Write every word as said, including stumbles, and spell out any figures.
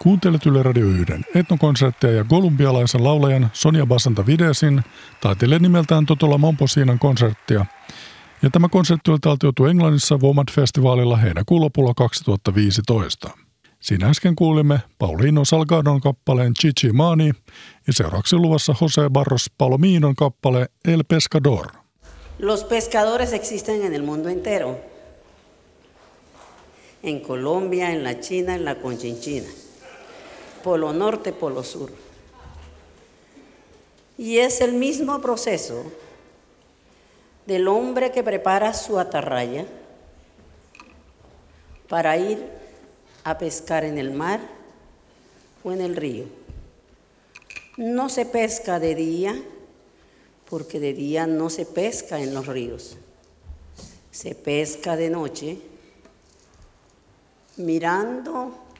Kuuntelet Yle Radio yhden etnokonserttia ja kolumbialaisen laulajan Sonia Basanta Videsin taiteilija nimeltään Totola Momposiinan konserttia. Ja tämä konsertti oli taltioitu Englannissa WOMAD-festivaalilla heinäkuun lopulla kaksituhattaviisitoista. Siinä äsken kuulimme Paulino Salgadon kappaleen Chichi Mani ja seuraavaksi luvassa Jose Barros Palominon kappale El Pescador. Los pescadores existen en el mundo entero. En Colombia, en la China, en la Conchinchina. Polo norte, polo sur. Y es el mismo proceso del hombre que prepara su atarraya para ir a pescar en el mar o en el río. No se pesca de día, porque de día no se pesca en los ríos. Se pesca de noche, mirando